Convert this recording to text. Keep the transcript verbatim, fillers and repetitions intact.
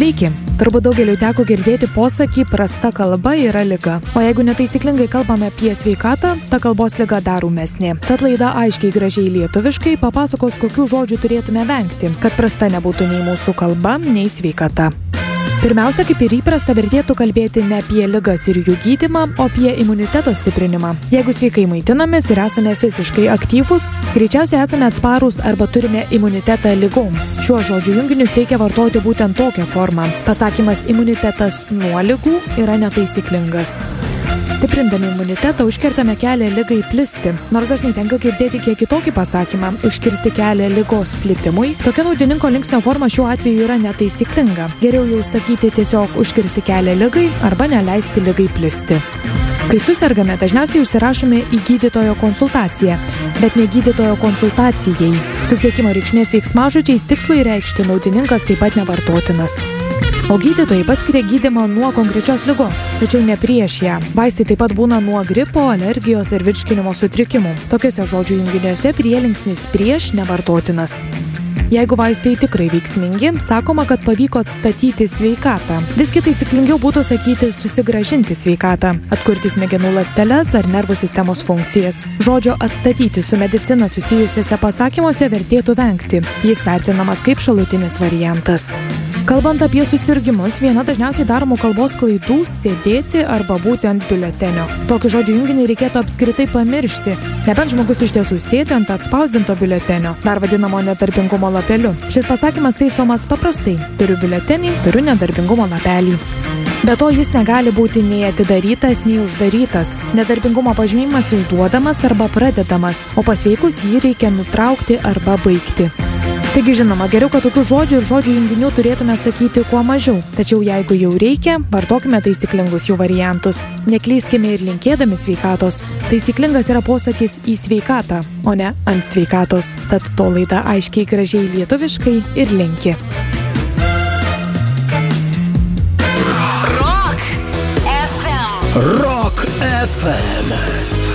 Sveiki! Turbūt daugeliu teko girdėti posakį prasta kalba yra liga. O jeigu netaisyklingai kalbame apie sveikatą, ta kalbos liga dar ūmesnė. Tad laida aiškiai gražiai lietuviškai papasakos, kokių žodžių turėtume vengti, kad prasta nebūtų nei mūsų kalba, nei sveikata. Pirmiausia, kaip ir įprasta, vertėtų kalbėti ne apie ligas ir jų gydymą, o apie imuniteto stiprinimą. Jeigu sveikai maitinamės ir esame fiziškai aktyvūs, greičiausiai esame atsparūs arba turime imunitetą ligoms. Šiuo žodžių junginius reikia vartoti būtent tokią formą. Pasakymas imunitetas nuo ligų yra netaisyklingas. Stiprindami imunitetą užkertame kelią ligai plisti. Nors dažnai tenka girdėti kiek kitokį pasakymą – užkirsti kelią ligos plitimui, tokia naudininko linksnio forma šiuo atveju yra netaisyklinga. Geriau jau sakyti tiesiog užkirsti kelią ligai arba neleisti ligai plisti. Kai susergame, dažniausiai užsirašome į gydytojo konsultaciją, bet ne gydytojo konsultacijai. Susiekimo reikšmės veiksmažodžiais tikslui reikšti naudininkas taip pat nevartotinas. O gydytojai paskiria gydymą nuo konkrečios ligos, tačiau ne prieš ją. Vaistai taip pat būna nuo gripo, alergijos ir virškinimo sutrikimų. Tokiuose žodžių junginiuose prielinksnis prieš nevartotinas. Jeigu vaistai tikrai veiksmingi, sakoma, kad pavyko atstatyti sveikatą. Visgi taisyklingiau būtų sakyti susigrąžinti sveikatą, atkurti smegenų ląsteles ar nervų sistemos funkcijas. Žodžio atstatyti su medicina susijusiuose pasakymuose vertėtų vengti. Jis vertinamas kaip šalutinis variantas. Kalbant apie susirgimus, viena dažniausiai daromų kalbos klaidų – sėdėti arba būti ant biuletenio. Tokį žodžių junginį reikėtų apskritai pamiršti, nebent žmogus iš tiesų sėdi ant atspausdinto biuletenio, dar vadinamo nedarbingumo lapeliu. Šis pasakymas taisomas paprastai – turiu biuletenį, turiu nedarbingumo lapelį. Be to jis negali būti nei atidarytas, nei uždarytas. Nedarbingumo pažymėjimas išduodamas arba pradedamas, o pasveikus jį reikia nutraukti arba baigti. Taigi žinoma, geriau, kad tokių žodžių ir žodžių junginių turėtume sakyti kuo mažiau. Tačiau jeigu jau reikia, vartokime taisyklingus jų variantus. Neklyskime ir linkėdami sveikatos. Taisyklingas yra posakis į sveikatą, o ne ant sveikatos. Tad to laida aiškiai gražiai lietuviškai ir linki. Rock F M. Rock F M.